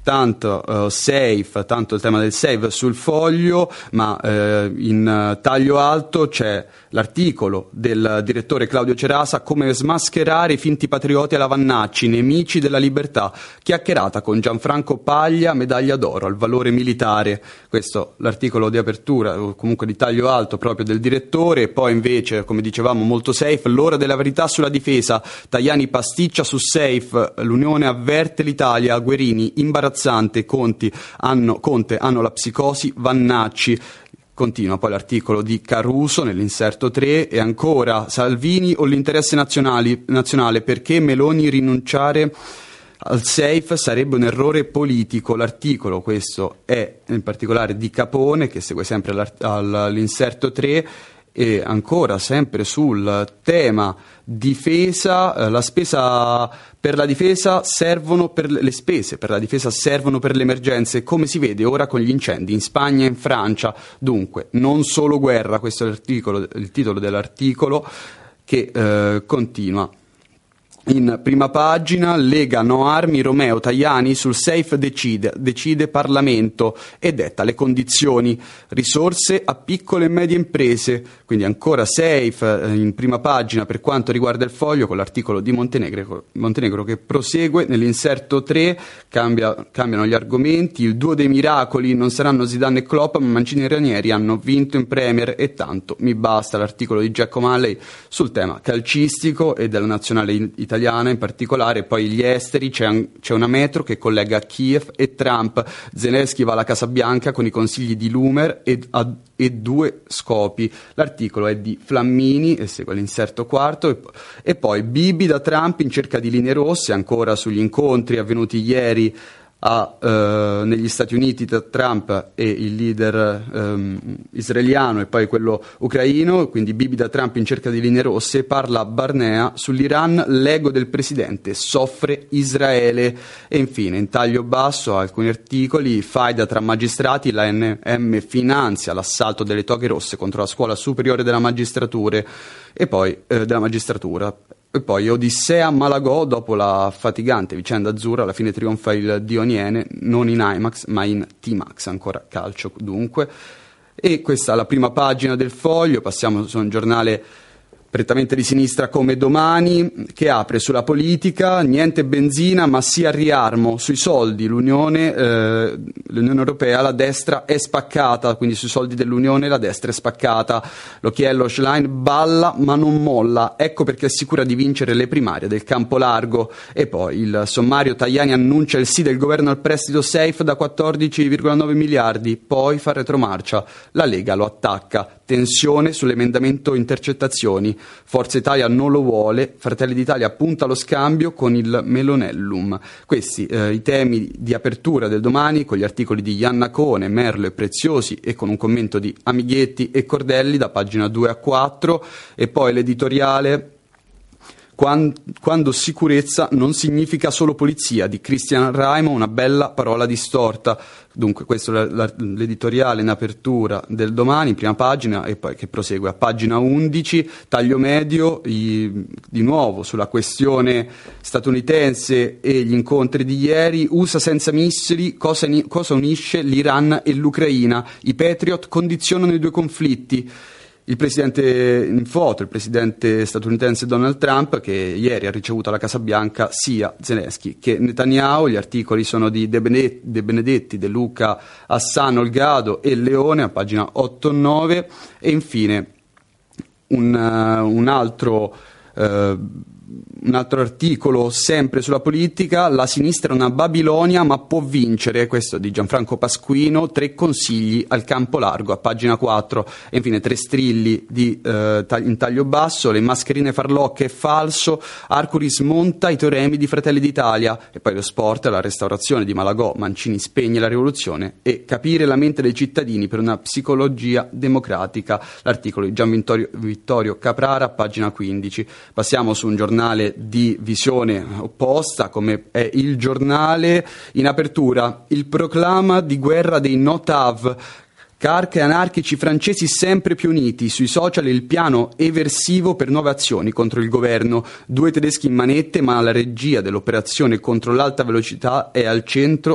tanto safe, tanto il tema del save sul Foglio, ma in taglio alto c'è l'articolo del direttore Claudio Cerasa, come smascherare i finti patrioti alla Vannacci, nemici della libertà, chiacchierata con Gianfranco Paglia, medaglia d'oro al valore militare. Questo l'articolo di apertura, o comunque di taglio alto proprio del direttore. E poi invece, come dicevamo, molto safe, l'ora della verità sulla difesa, Tajani pasticcia su safe, l'Unione avverte l'Italia, Guerini imbarazzante, Conte hanno la psicosi, Vannacci. Continua poi l'articolo di Caruso nell'inserto 3, e ancora Salvini o l'interesse nazionale, perché Meloni rinunciare al safe sarebbe un errore politico. L'articolo, questo è in particolare di Capone, che segue sempre all'inserto 3. E ancora sempre sul tema difesa, la spesa per la difesa servono per le spese per la difesa servono per le emergenze, come si vede ora con gli incendi in Spagna e in Francia. Dunque, non solo guerra, questo è il titolo dell'articolo, che continua. In prima pagina, Lega no armi, Romeo, Tajani sul safe decide Parlamento e detta le condizioni, risorse a piccole e medie imprese. Quindi ancora safe in prima pagina per quanto riguarda il Foglio, con l'articolo di Montenegro che prosegue. Nell'inserto 3 cambiano gli argomenti, il duo dei miracoli, non saranno Zidane e Klopp ma Mancini e Ranieri hanno vinto in Premier e tanto mi basta. L'articolo di Giacomo Malley sul tema calcistico e della nazionale italiana in particolare. Poi gli esteri, c'è una metro che collega Kiev e Trump, Zelensky va alla Casa Bianca con i consigli di Lumer e due scopi. L'articolo è di Flammini e segue l'inserto quarto. E poi Bibi da Trump in cerca di linee rosse, ancora sugli incontri avvenuti ieri negli Stati Uniti tra Trump e il leader israeliano e poi quello ucraino. Quindi Bibi da Trump in cerca di linee rosse. Parla Barnea sull'Iran, l'ego del presidente, soffre Israele. E infine in taglio basso alcuni articoli, faida tra magistrati, l'ANM finanzia l'assalto delle toghe rosse contro la scuola superiore della magistratura e poi E poi Odissea Malagò, dopo la fatigante vicenda azzurra, alla fine trionfa il Dioniene, non in IMAX ma in T-Max, ancora calcio dunque. E questa è la prima pagina del Foglio. Passiamo su un giornale prettamente di sinistra come Domani, che apre sulla politica, niente benzina ma sì al riarmo, sui soldi, l'Unione Europea, la destra è spaccata, quindi sui soldi dell'Unione la destra è spaccata. L'occhiello Schlein balla ma non molla, ecco perché è sicura di vincere le primarie del campo largo. E poi il sommario, Tajani annuncia il sì del governo al prestito safe da 14,9 miliardi, poi fa retromarcia, la Lega lo attacca, tensione sull'emendamento intercettazioni. Forza Italia non lo vuole, Fratelli d'Italia punta allo scambio con il Melonellum. Questi i temi di apertura del Domani, con gli articoli di Iannacone, Merlo e Preziosi e con un commento di Amighetti e Cordelli da pagina 2 a 4. E poi l'editoriale Quando sicurezza non significa solo polizia, di Christian Raimo, una bella parola distorta. Dunque questo è l'editoriale in apertura del Domani, in prima pagina, e poi che prosegue a pagina 11, taglio medio, di nuovo sulla questione statunitense e gli incontri di ieri. USA senza missili, cosa unisce l'Iran e l'Ucraina? I Patriot condizionano i due conflitti. Il presidente statunitense Donald Trump, che ieri ha ricevuto alla Casa Bianca sia Zelensky che Netanyahu. Gli articoli sono di De Benedetti, De Luca, Hassan, Olgado e Leone a pagina 8-9. E infine un altro articolo sempre sulla politica, la sinistra è una Babilonia ma può vincere, questo di Gianfranco Pasquino, 3 consigli al campo largo a pagina 4. E infine 3 strilli in taglio basso, le mascherine farlocche è falso, Arcuri smonta i teoremi di Fratelli d'Italia. E poi lo sport, la restaurazione di Malagò, Mancini spegne la rivoluzione e capire la mente dei cittadini per una psicologia democratica, l'articolo di Gian Vittorio Caprara a pagina 15. Passiamo su un giornale di visione opposta come è Il Giornale. In apertura, il proclama di guerra dei no-TAV, Carca e anarchici francesi sempre più uniti, sui social il piano eversivo per nuove azioni contro il governo, 2 tedeschi in manette ma la regia dell'operazione contro l'alta velocità è al centro